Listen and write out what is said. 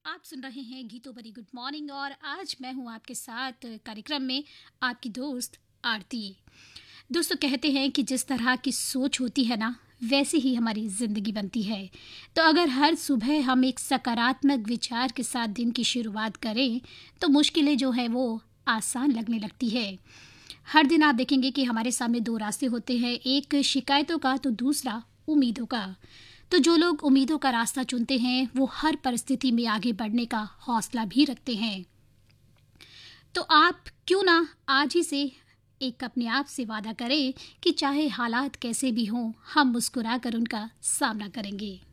आप सुन रहे हैं गीतों भरी गुड मॉर्निंग और आज मैं हूं आपके साथ कार्यक्रम में आपकी दोस्त आरती। दोस्तों कहते हैं कि जिस तरह की सोच होती है ना वैसी ही हमारी ज़िंदगी बनती है। तो अगर हर सुबह हम एक सकारात्मक विचार के साथ दिन की शुरुआत करें तो मुश्किलें जो है वो आसान लगने लगती है। हर दिन आप देखेंगे कि हमारे सामने दो रास्ते होते हैं, एक शिकायतों का तो दूसरा उम्मीदों का। तो जो लोग उम्मीदों का रास्ता चुनते हैं वो हर परिस्थिति में आगे बढ़ने का हौसला भी रखते हैं। तो आप क्यों ना आज ही से एक अपने आप से वादा करें कि चाहे हालात कैसे भी हों हम मुस्कुरा कर उनका सामना करेंगे।